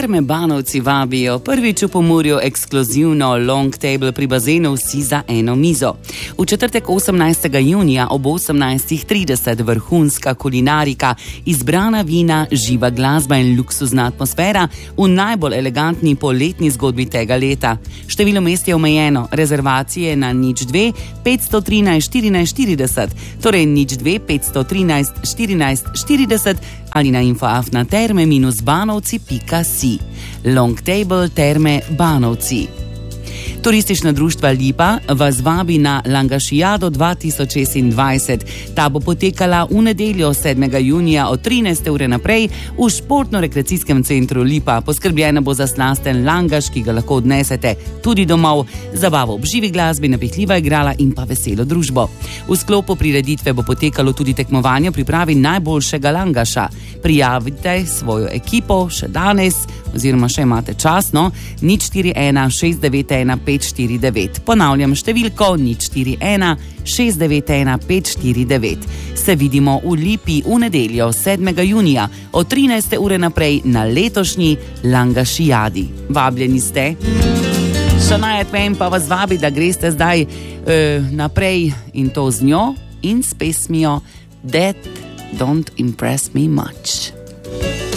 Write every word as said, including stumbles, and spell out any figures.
Terme Banovci vabijo prvič v Pomurju ekskluzivno long table pri bazenu Vsi za eno mizo. V četrtek osemnajstega junija ob osemnajstih trideset vrhunska kulinarika, izbrana vina, živa glasba in luksuzna atmosfera v najbolj elegantni poletni zgodbi tega leta. Število mest je omejeno, rezervacije na nič dve petsto trinajst štirinajst štirideset, torej nič dve petsto trinajst štirinajst štirideset ali na infoaf na terme banovci pika si. Long table Terme Banovci. Turistična društva Lipa vas vabi na Langašijado dva tisoč šestindvajset. Ta bo potekala v nedeljo sedmega junija od trinajste ure naprej v športno-rekreacijskem centru Lipa. Poskrbljena bo za slasten langaš, ki ga lahko odnesete tudi domov, zabavo ob živi glasbi, napihljiva igrala in pa veselo družbo. V sklopu prireditve bo potekalo tudi tekmovanje v pripravi najboljšega langaša. Prijavite svojo ekipo še danes, oziroma še imate čas, no, nič štiri ena šest devet ena pet štiri devet. Ponavljam številko nič štiri ena šest devet ena pet štiri devet. Se vidimo v Lipi v nedeljo sedmega junija od trinajste ure naprej na letošnji Langašijadi. Vabljeni ste. Shania Twain pa vas vabi, da greste zdaj uh, naprej in to z njo in s pesmijo That Don't Impress Me Much.